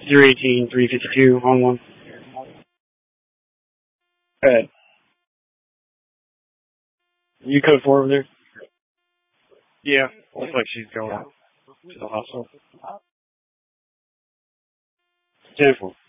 318, 352 on one. Go ahead. You code 4 over there? Yeah, looks like she's going to the hospital. 10-4.